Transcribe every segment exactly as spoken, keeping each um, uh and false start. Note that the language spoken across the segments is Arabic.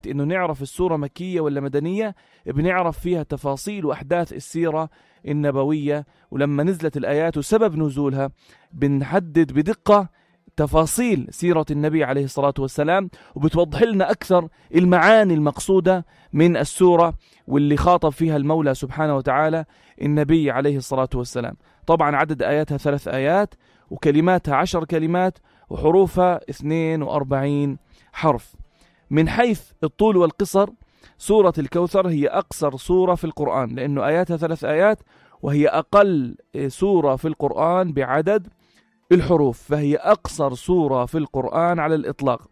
إنه نعرف السورة مكية ولا مدنية، بنعرف فيها تفاصيل وأحداث السيرة النبوية، ولما نزلت الآيات وسبب نزولها بنحدد بدقة تفاصيل سيرة النبي عليه الصلاة والسلام، وبتوضح لنا أكثر المعاني المقصودة من السورة واللي خاطب فيها المولى سبحانه وتعالى النبي عليه الصلاة والسلام. طبعا عدد آياتها ثلاث آيات، وكلماتها عشر كلمات، وحروفها اثنين وأربعين حرف. من حيث الطول والقصر، سورة الكوثر هي أقصر سورة في القرآن، لأنه آياتها ثلاث آيات، وهي أقل سورة في القرآن بعدد الحروف، فهي أقصر سورة في القرآن على الإطلاق.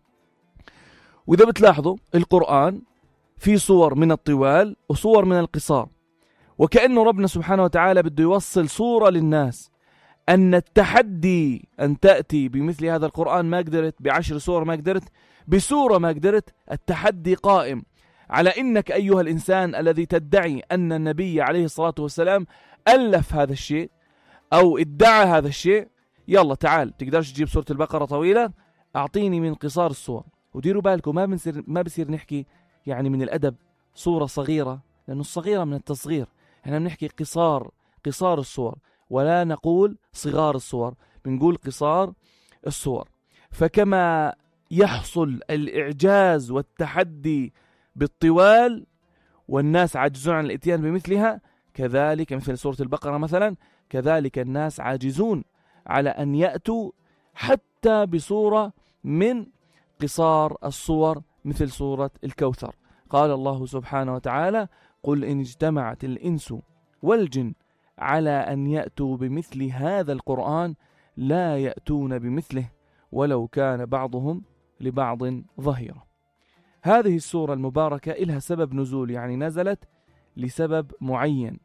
وإذا بتلاحظوا القرآن في صور من الطوال وصور من القصار، وكأنه ربنا سبحانه وتعالى بده يوصل صورة للناس أن التحدي أن تأتي بمثل هذا القرآن ما قدرت، بعشر سور ما قدرت، بسورة ما قدرت. التحدي قائم على إنك أيها الإنسان الذي تدعي أن النبي عليه الصلاة والسلام ألف هذا الشيء أو ادعى هذا الشيء. يلا تعال، تقدرش تجيب سورة البقرة طويلة، أعطيني من قصار السور. وديروا بالكم ما بنصير ما بصير نحكي يعني من الأدب صورة صغيرة، لأنه الصغيرة من التصغير. احنا بنحكي قصار قصار الصور، ولا نقول صغار الصور، بنقول قصار الصور. فكما يحصل الإعجاز والتحدي بالطوال والناس عاجزون عن الاتيان بمثلها، كذلك مثل سورة البقرة مثلا، كذلك الناس عاجزون على أن يأتوا حتى بصورة من قصار الصور مثل سورة الكوثر. قال الله سبحانه وتعالى: قل إن اجتمعت الإنس والجن على أن يأتوا بمثل هذا القرآن لا يأتون بمثله ولو كان بعضهم لبعض ظهيرا. هذه السورة المباركة إلها سبب نزول، يعني نزلت لسبب معين،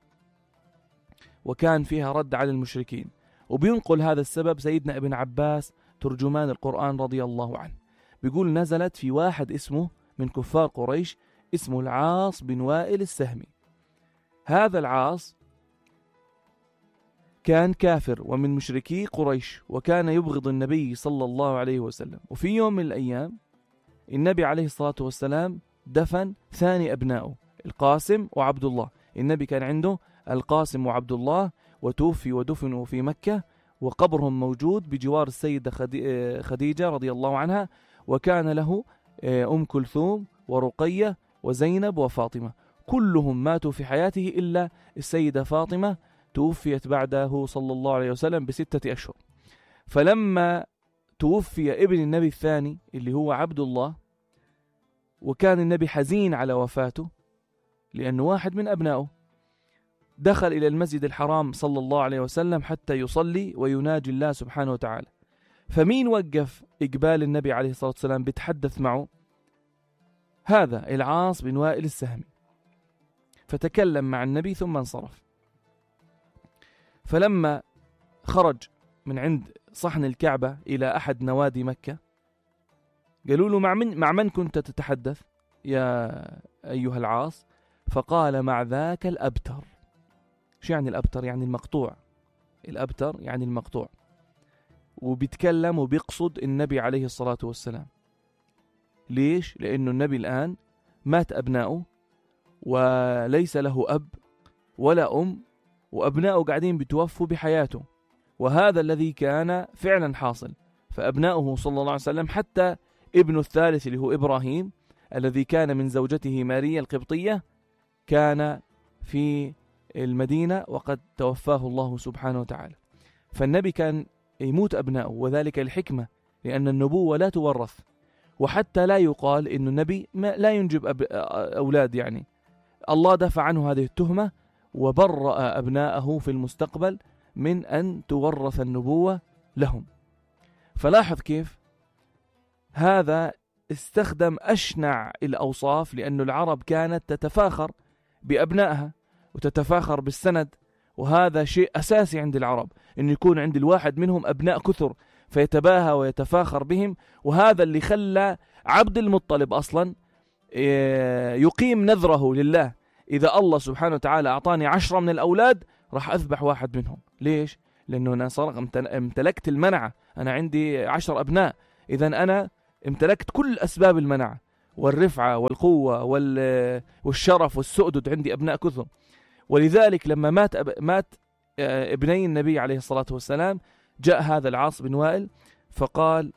وكان فيها رد على المشركين. وبينقل هذا السبب سيدنا ابن عباس ترجمان القرآن رضي الله عنه، بيقول نزلت في واحد اسمه من كفار قريش اسمه العاص بن وائل السهمي. هذا العاص كان كافر ومن مشركي قريش، وكان يبغض النبي صلى الله عليه وسلم. وفي يوم من الأيام النبي عليه الصلاة والسلام دفن ثاني أبنائه القاسم وعبد الله. النبي كان عنده القاسم وعبد الله، وتوفي ودفنوا في مكة، وقبرهم موجود بجوار السيدة خديجة رضي الله عنها. وكان له أم كلثوم ورقية وزينب وفاطمة، كلهم ماتوا في حياته إلا السيدة فاطمة توفيت بعده صلى الله عليه وسلم بستة أشهر. فلما توفي ابن النبي الثاني اللي هو عبد الله، وكان النبي حزين على وفاته لأنه واحد من أبنائه، دخل إلى المسجد الحرام صلى الله عليه وسلم حتى يصلي ويناجي الله سبحانه وتعالى. فمين وقف إقبال النبي عليه الصلاة والسلام بيتحدث معه؟ هذا العاص بن وائل السهمي. فتكلم مع النبي ثم انصرف. فلما خرج من عند صحن الكعبة إلى أحد نوادي مكة، قالوا له: مع من, مع من كنت تتحدث يا أيها العاص؟ فقال: مع ذاك الأبتر. شو يعني الأبتر؟ يعني المقطوع. الأبتر يعني المقطوع. وبيتكلم وبيقصد النبي عليه الصلاة والسلام. ليش؟ لأنه النبي الآن مات أبناؤه وليس له أب ولا أم، وأبناؤه قاعدين بتوفوا بحياته، وهذا الذي كان فعلا حاصل. فأبناؤه صلى الله عليه وسلم حتى ابنه الثالث اللي هو إبراهيم الذي كان من زوجته ماريا القبطية كان في المدينة وقد توفاه الله سبحانه وتعالى. فالنبي كان يموت أبناؤه، وذلك الحكمة، لأن النبوة لا تورث، وحتى لا يقال إن النبي لا ينجب أب أولاد. يعني الله دفع عنه هذه التهمة وبرأ أبناءه في المستقبل من أن تورث النبوة لهم. فلاحظ كيف هذا استخدم أشنع الأوصاف، لأن العرب كانت تتفاخر بأبنائها وتتفاخر بالسند، وهذا شيء أساسي عند العرب، أن يكون عند الواحد منهم أبناء كثر فيتباهى ويتفاخر بهم. وهذا اللي خلى عبد المطلب أصلا يقيم نذره لله: إذا الله سبحانه وتعالى أعطاني عشرة من الأولاد راح أذبح واحد منهم. ليش؟ لأنه أنا صار امتلكت المنعة، أنا عندي عشر أبناء، إذن أنا امتلكت كل أسباب المنعة، والرفعة والقوة والشرف والسؤدد عندي أبناء كثر. ولذلك لما مات أب... مات ابني النبي عليه الصلاة والسلام، جاء هذا العاص بن وائل فقال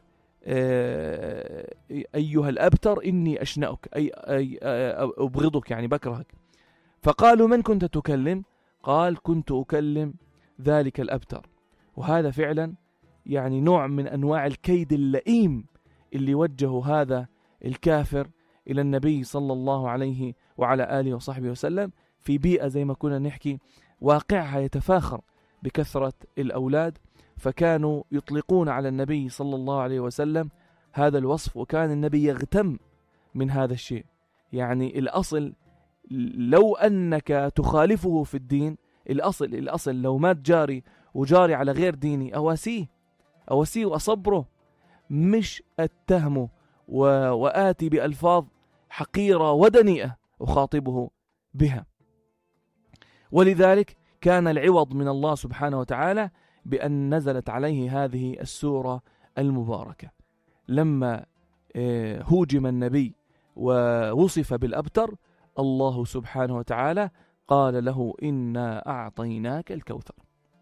أيها الأبتر إني أشنأك، أي, أي أبغضك، يعني بكرهك. فقالوا من كنت تكلم؟ قال كنت أكلم ذلك الأبتر. وهذا فعلا يعني نوع من أنواع الكيد اللئيم اللي وجهه هذا الكافر إلى النبي صلى الله عليه وعلى آله وصحبه وسلم، في بيئة زي ما كنا نحكي واقعها يتفاخر بكثرة الأولاد، فكانوا يطلقون على النبي صلى الله عليه وسلم هذا الوصف، وكان النبي يغتم من هذا الشيء. يعني الأصل لو أنك تخالفه في الدين، الأصل الأصل لو مات جاري وجاري على غير ديني أواسيه أواسيه وأصبره، مش أتهمه وآتي بألفاظ حقيرة ودنيئة أخاطبه بها. ولذلك كان العوض من الله سبحانه وتعالى بأن نزلت عليه هذه السورة المباركة. لما هوجم النبي ووصف بالأبتر، الله سبحانه وتعالى قال له إنا أعطيناك الكوثر.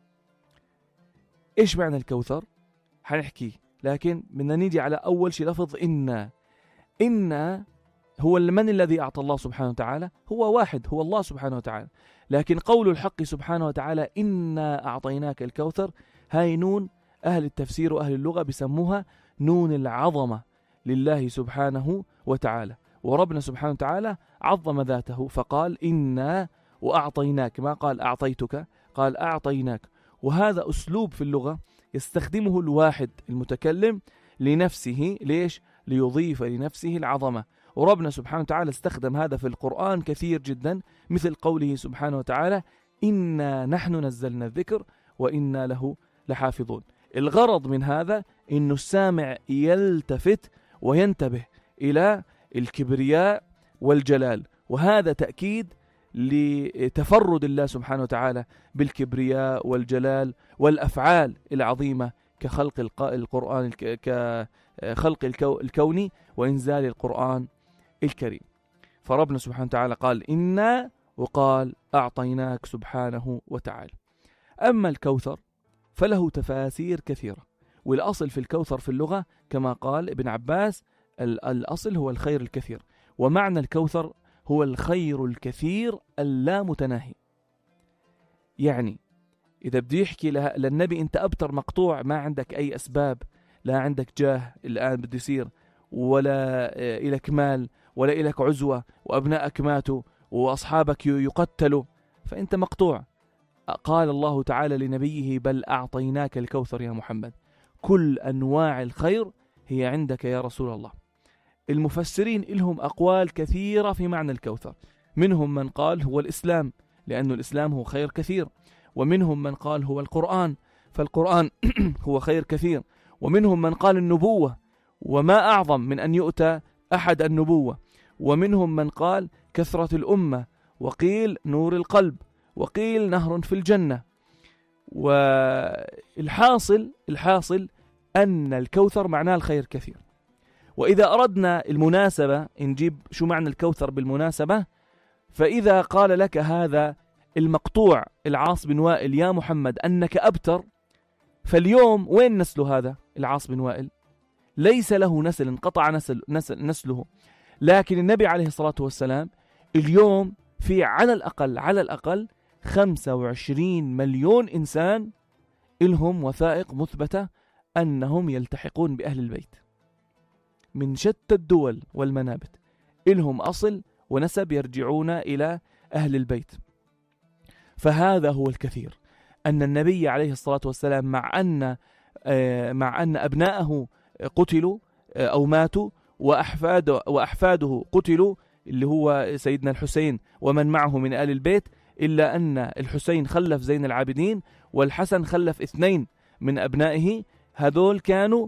إيش معنى الكوثر؟ حنحكي، لكن بدنا نيجي على أول شيء لفظ إنا. إنا هو من الذي أعطى الله سبحانه وتعالى؟ هو واحد، هو الله سبحانه وتعالى. لكن قول الحق سبحانه وتعالى إنا أعطيناك الكوثر، هاي نون أهل التفسير وأهل اللغة بسموها نون العظمة لله سبحانه وتعالى. وربنا سبحانه وتعالى عظم ذاته فقال إنا وأعطيناك، ما قال أعطيتك، قال أعطيناك. وهذا أسلوب في اللغة يستخدمه الواحد المتكلم لنفسه. ليش؟ ليضيف لنفسه العظمة. وربنا سبحانه وتعالى استخدم هذا في القرآن كثير جدا، مثل قوله سبحانه وتعالى إنا نحن نزلنا الذكر وإنا له لحافظون. الغرض من هذا إنه السامع يلتفت وينتبه إلى الكبرياء والجلال، وهذا تأكيد لتفرد الله سبحانه وتعالى بالكبرياء والجلال والأفعال العظيمة كخلق القرآن، كخلق الكوني وإنزال القرآن الكريم. فربنا سبحانه وتعالى قال إنا وقال أعطيناك سبحانه وتعالى. أما الكوثر فله تفاسير كثيرة، والأصل في الكوثر في اللغة كما قال ابن عباس الأصل هو الخير الكثير، ومعنى الكوثر هو الخير الكثير اللا متناهي. يعني إذا بدي يحكي للنبي أنت أبتر مقطوع، ما عندك أي أسباب، لا عندك جاه الآن بده يصير، ولا إلك مال، ولا إلك عزوة، وأبنائك ماتوا وأصحابك يقتلوا، فأنت مقطوع. قال الله تعالى لنبيه بل أعطيناك الكوثر يا محمد، كل أنواع الخير هي عندك يا رسول الله. المفسرين لهم أقوال كثيرة في معنى الكوثر، منهم من قال هو الإسلام لأن الإسلام هو خير كثير، ومنهم من قال هو القرآن فالقرآن هو خير كثير، ومنهم من قال النبوة وما أعظم من أن يؤتى أحد النبوة، ومنهم من قال كثرة الأمة، وقيل نور القلب، وقيل نهر في الجنة. والحاصل الحاصل أن الكوثر معناه الخير كثير. وإذا أردنا المناسبة نجيب شو معنى الكوثر بالمناسبة، فإذا قال لك هذا المقطوع العاص بن وائل يا محمد أنك أبتر، فاليوم وين نسله هذا العاص بن وائل؟ ليس له نسل، انقطع نسل نسل نسله. لكن النبي عليه الصلاة والسلام اليوم في على الأقل على الأقل خمسة وعشرين مليون إنسان إلهم وثائق مثبتة أنهم يلتحقون بأهل البيت من شتى الدول والمنابت، إلهم أصل ونسب يرجعون إلى أهل البيت. فهذا هو الكثير، أن النبي عليه الصلاة والسلام مع أن مع أن أبناءه قتلوا أو ماتوا وأحفاده وأحفاده قتلوا، اللي هو سيدنا الحسين ومن معه من آل البيت، إلا أن الحسين خلف زين العابدين، والحسن خلف اثنين من أبنائه، هذول كانوا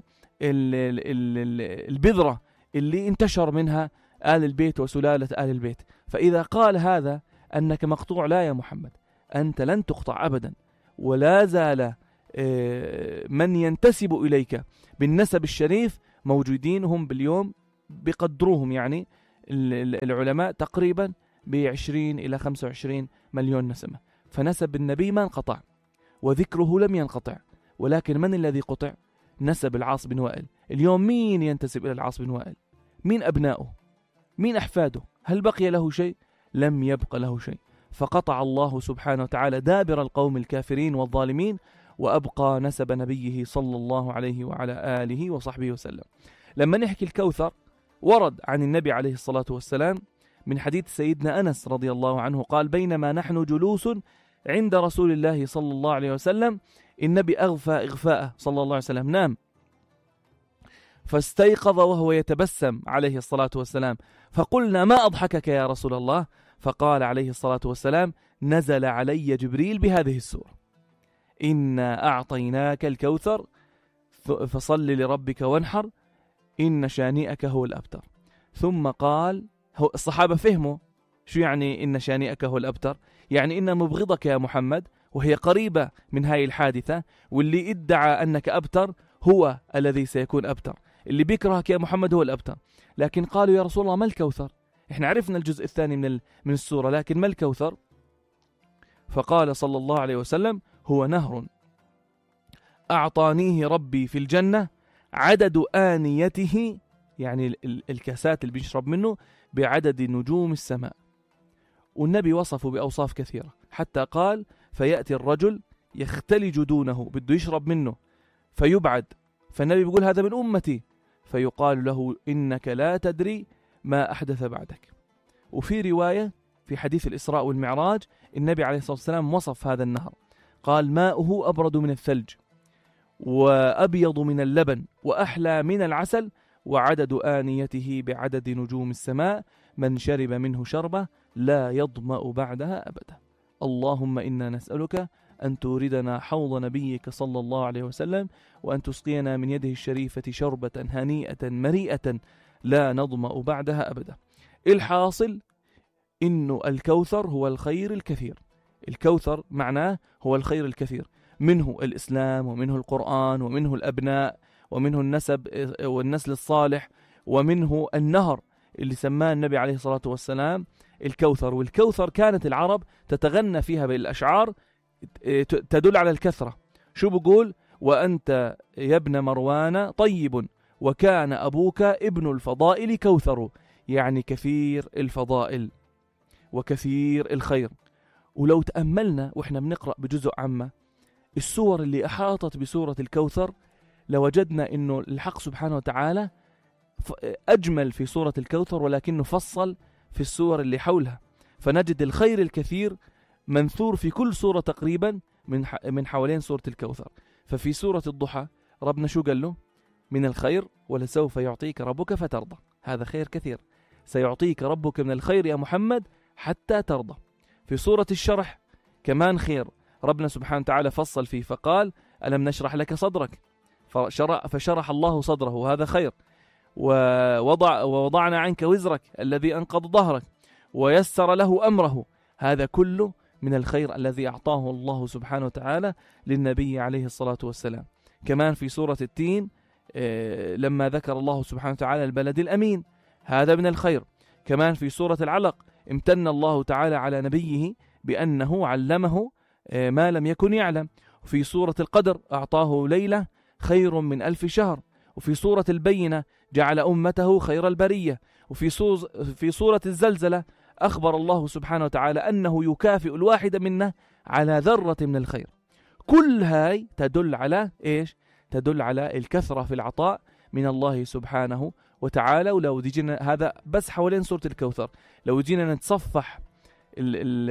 البذرة اللي انتشر منها آل البيت وسلالة آل البيت. فإذا قال هذا أنك مقطوع، لا يا محمد، أنت لن تقطع أبدا، ولا زال من ينتسب إليك بالنسب الشريف موجودين هم باليوم بقدروهم يعني العلماء تقريبا بعشرين إلى خمسة وعشرين مليون نسمة. فنسب النبي ما انقطع وذكره لم ينقطع، ولكن من الذي قطع؟ نسب العاص بن وائل. اليوم مين ينتسب إلى العاص بن وائل؟ مين أبناؤه؟ مين أحفاده؟ هل بقي له شيء؟ لم يبق له شيء. فقطع الله سبحانه وتعالى دابر القوم الكافرين والظالمين، وأبقى نسب نبيه صلى الله عليه وعلى آله وصحبه وسلم. لما نحكي الكوثر ورد عن النبي عليه الصلاة والسلام من حديث سيدنا أنس رضي الله عنه قال: بينما نحن جلوس عند رسول الله صلى الله عليه وسلم، النبي أغفى إغفاءه صلى الله عليه وسلم، نام فاستيقظ وهو يتبسم عليه الصلاة والسلام، فقلنا: ما أضحكك يا رسول الله؟ فقال عليه الصلاة والسلام: نزل علي جبريل بهذه السورة: إنا أعطيناك الكوثر فصل لربك وانحر إن شانئك هو الأبتر. ثم قال، هو الصحابة فهموا شو يعني إن شانئك هو الأبتر؟ يعني إن مبغضك يا محمد، وهي قريبة من هاي الحادثة، واللي ادعى أنك أبتر هو الذي سيكون أبتر، اللي بيكرهك يا محمد هو الأبتر. لكن قالوا: يا رسول الله ما الكوثر؟ إحنا عرفنا الجزء الثاني من من السورة، لكن ما الكوثر؟ فقال صلى الله عليه وسلم: هو نهر أعطانيه ربي في الجنة عدد آنيته، يعني الكاسات اللي بيشرب منه، بعدد نجوم السماء. والنبي وصفه بأوصاف كثيرة، حتى قال: فيأتي الرجل يختلج دونه، بده يشرب منه فيبعد، فالنبي بيقول: هذا من أمتي، فيقال له: إنك لا تدري ما أحدث بعدك. وفي رواية في حديث الإسراء والمعراج النبي عليه الصلاة والسلام وصف هذا النهر، قال: ماؤه أبرد من الثلج وأبيض من اللبن وأحلى من العسل، وعدد آنيته بعدد نجوم السماء، من شرب منه شربة لا يظمأ بعدها أبدا. اللهم إنا نسألك أن توردنا حوض نبيك صلى الله عليه وسلم، وأن تسقينا من يده الشريفة شربة هنيئة مريئة لا نظمأ بعدها أبدا. الحاصل إنه الكوثر هو الخير الكثير. الكوثر معناه هو الخير الكثير، منه الإسلام، ومنه القرآن، ومنه الأبناء، ومنه النسب والنسل الصالح، ومنه النهر اللي سماه النبي عليه الصلاة والسلام الكوثر. والكوثر كانت العرب تتغنى فيها بالأشعار تدل على الكثرة. شو بقول؟ وأنت يا ابن مروان طيب، وكان أبوك ابن الفضائل كوثر، يعني كثير الفضائل وكثير الخير. ولو تأملنا وإحنا بنقرأ بجزء عامة السور اللي أحاطت بسورة الكوثر، لوجدنا إنه الحق سبحانه وتعالى أجمل في سورة الكوثر، ولكنه فصل في السور اللي حولها، فنجد الخير الكثير منثور في كل سورة تقريبا من من حوالين سورة الكوثر. ففي سورة الضحى ربنا شو قال له؟ من الخير ولسوف يعطيك ربك فترضى. هذا خير كثير، سيعطيك ربك من الخير يا محمد حتى ترضى. في سورة الشرح كمان خير، ربنا سبحانه وتعالى فصل فيه فقال: ألم نشرح لك صدرك، فشرح, فشرح الله صدره، هذا خير. ووضع ووضعنا عنك وزرك الذي أنقض ظهرك، ويسر له أمره. هذا كله من الخير الذي أعطاه الله سبحانه وتعالى للنبي عليه الصلاة والسلام. كمان في سورة التين لما ذكر الله سبحانه وتعالى البلد الأمين، هذا من الخير. كمان في سورة العلق امتن الله تعالى على نبيه بأنه علمه ما لم يكن يعلم. وفي سورة القدر أعطاه ليلة خير من ألف شهر. وفي سورة البينة جعل أمته خير البرية. وفي في سورة الزلزلة أخبر الله سبحانه وتعالى أنه يكافئ الواحد منا على ذرة من الخير. كل هاي تدل على إيش؟ تدل على الكثرة في العطاء من الله سبحانه وتعالى. ولو جينا هذا بس حوالين سورة الكوثر، لو جينا نتصفح ال ال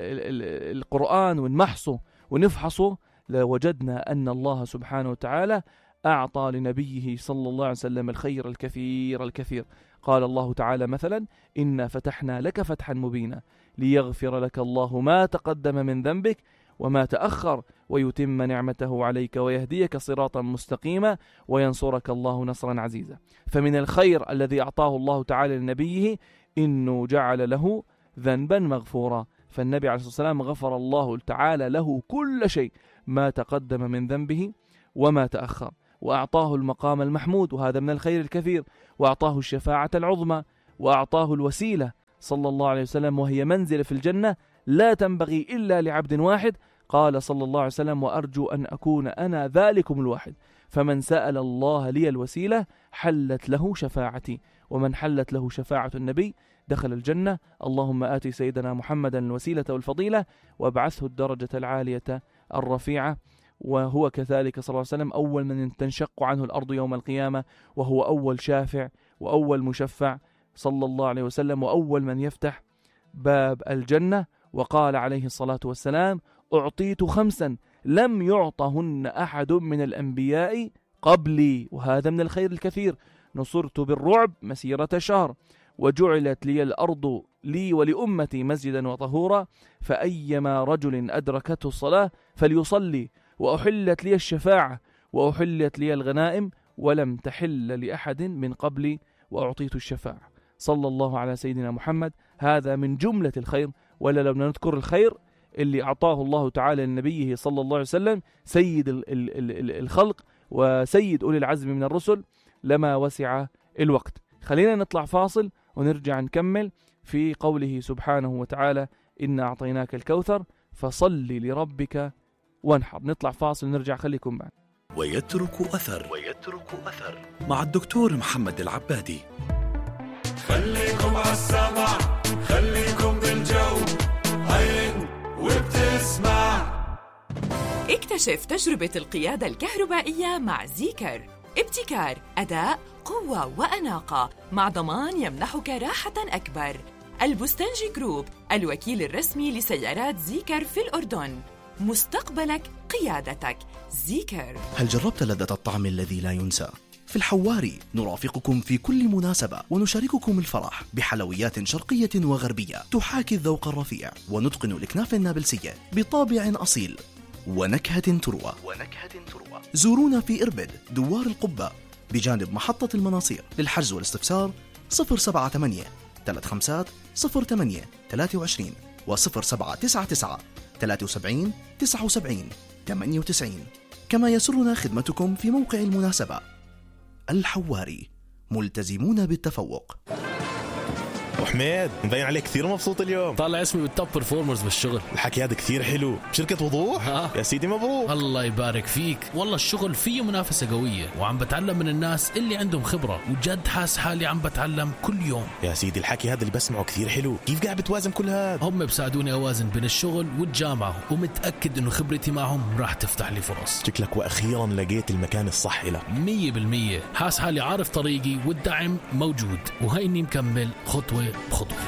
ال القرآن ونمحصه ونفحصه لوجدنا أن الله سبحانه وتعالى أعطى لنبيه صلى الله عليه وسلم الخير الكثير الكثير. قال الله تعالى مثلا: إنا فتحنا لك فتحا مبينا ليغفر لك الله ما تقدم من ذنبك وما تأخر ويتم نعمته عليك ويهديك صراطا مستقيما وينصرك الله نصرا عزيزا. فمن الخير الذي أعطاه الله تعالى لنبيه إنه جعل له ذنبا مغفورا. فالنبي عليه الصلاة والسلام غفر الله تعالى له كل شيء، ما تقدم من ذنبه وما تأخر. وأعطاه المقام المحمود، وهذا من الخير الكثير، وأعطاه الشفاعة العظمى، وأعطاه الوسيلة صلى الله عليه وسلم، وهي منزل في الجنة لا تنبغي إلا لعبد واحد. قال صلى الله عليه وسلم: وأرجو أن أكون أنا ذلكم الواحد، فمن سأل الله لي الوسيلة حلت له شفاعتي، ومن حلت له شفاعة النبي دخل الجنة. اللهم آتي سيدنا محمدا الوسيلة والفضيلة وابعثه الدرجة العالية الرفيعة. وهو كذلك صلى الله عليه وسلم أول من تنشق عنه الأرض يوم القيامة، وهو أول شافع وأول مشفع صلى الله عليه وسلم، وأول من يفتح باب الجنة. وقال عليه الصلاة والسلام: أعطيت خمسا لم يعطهن أحد من الأنبياء قبلي، وهذا من الخير الكثير. نصرت بالرعب مسيرة شهر، وجعلت لي الأرض لي ولأمتي مسجدا وطهورا، فأيما رجل أدركته الصلاة فليصلي، وأحلت لي الشفاعة، وأحلت لي الغنائم، ولم تحل لأحد من قبلي، وأعطيت الشفاعة. صلى الله على سيدنا محمد. هذا من جملة الخير، ولا لو نذكر الخير اللي أعطاه الله تعالى لنبيه صلى الله عليه وسلم سيد ال ال ال الخلق وسيد أولي العزم من الرسل لما وسع الوقت. خلينا نطلع فاصل ونرجع نكمل في قوله سبحانه وتعالى: إنا أعطيناك الكوثر فصل لربك وانحر. نطلع فاصل ونرجع، خليكم معنا. ويترك أثر ويترك أثر مع الدكتور محمد العبادي. خليكم عالسمع، خليكم بالجو، عين وبتسمع. اكتشف تجربة القيادة الكهربائية مع زيكر. ابتكار، أداء، قوة وأناقة، مع ضمان يمنحك راحة أكبر. البستنجي جروب، الوكيل الرسمي لسيارات زيكر في الأردن. مستقبلك قيادتك. زيكر. هل جربت لذة الطعم الذي لا ينسى؟ في الحواري نرافقكم في كل مناسبة ونشارككم الفرح بحلويات شرقية وغربية تحاكي الذوق الرفيع، ونتقن الإكناف النابلسية بطابع أصيل ونكهة تروى ونكهة تروى. زورونا في إربد دوار القبة بجانب محطة المناصير. للحجز والاستفسار صفر سبعة ثمانية ثلاثة خمسة صفر ثمانية ثلاثة وعشرين وصفر سبعة تسعة تسعة ثلاثة وسبعين تسعة وسبعين ثمانية وتسعين. كما يسرنا خدمتكم في موقع المناسبة. الحواري، ملتزمون بالتفوق. وحميد، مبين عليك كثير مبسوط اليوم. طالع اسمي بالتوب برفورمرز بالشغل. الحكي هذا كثير حلو. بشركة وضوح؟ ها. يا سيدي مبروك. الله يبارك فيك. والله الشغل فيه منافسة قوية، وعم بتعلم من الناس اللي عندهم خبرة، وجد حاس حالي عم بتعلم كل يوم. يا سيدي الحكي هذا اللي بسمعه كثير حلو. كيف قاعد بتوازن كل هذا؟ هم بساعدوني أوازن بين الشغل والجامعة، ومتأكد إنه خبرتي معهم راح تفتح لي فرص. شكلك وأخيرا لقيت المكان الصح لك. مية بالمية. حاس حالي عارف طريقي، والدعم موجود، وهيني مكمل خطوة بخطوة.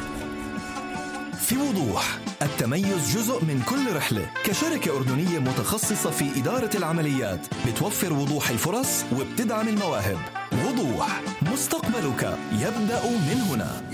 في وضوح، التميز جزء من كل رحلة. كشركة أردنية متخصصة في إدارة العمليات، بتوفر وضوح الفرص وبتدعم المواهب. وضوح، مستقبلك يبدأ من هنا.